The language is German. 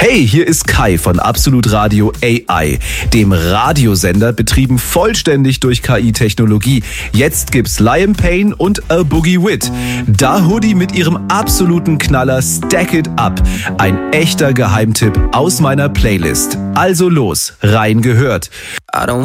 Hey, hier ist Kai von Absolut Radio AI, dem Radiosender, betrieben vollständig durch KI-Technologie. Jetzt gibt's Liam Payne und A Boogie Wit. Da Hoodie mit ihrem absoluten Knaller Stack It Up. Ein echter Geheimtipp aus meiner Playlist. Also los, rein gehört. I don't